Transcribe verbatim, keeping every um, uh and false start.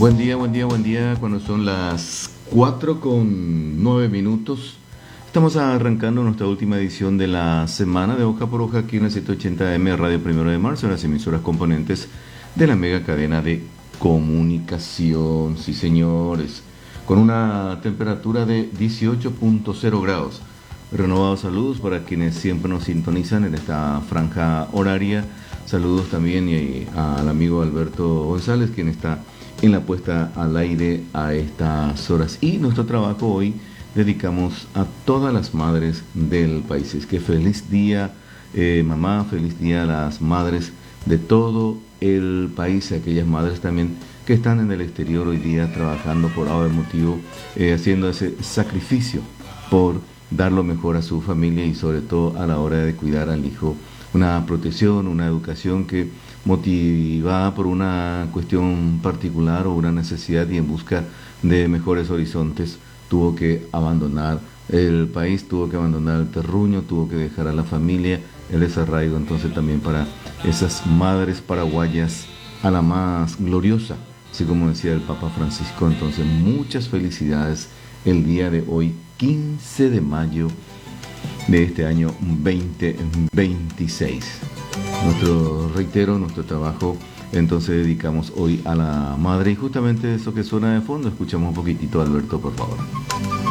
Buen día, buen día, buen día. Cuando son las cuatro con nueve minutos, estamos arrancando nuestra última edición de la semana de Hoja por Hoja aquí en la ciento ochenta M Radio Primero de Marzo, en las emisoras componentes de la mega cadena de comunicación. Sí, señores, con una temperatura de dieciocho punto cero grados. Renovados saludos para quienes siempre nos sintonizan en esta franja horaria. Saludos también y al amigo Alberto González, quien está en la puesta al aire a estas horas. Y nuestro trabajo hoy dedicamos a todas las madres del país. Es que feliz día, eh, mamá, feliz día a las madres de todo el país, a aquellas madres también que están en el exterior hoy día trabajando por ahora motivo, eh, haciendo ese sacrificio por dar lo mejor a su familia y sobre todo a la hora de cuidar al hijo. Una protección, una educación que motivada por una cuestión particular o una necesidad y en busca de mejores horizontes, tuvo que abandonar el país, tuvo que abandonar el terruño, tuvo que dejar a la familia, el desarraigo. Entonces también para esas madres paraguayas, a la más gloriosa, así como decía el Papa Francisco. Entonces muchas felicidades el día de hoy, quince de mayo de este año veinte veintiséis. Nuestro, reitero, nuestro trabajo entonces dedicamos hoy a la madre, y justamente eso que suena de fondo, escuchamos un poquitito, Alberto, por favor.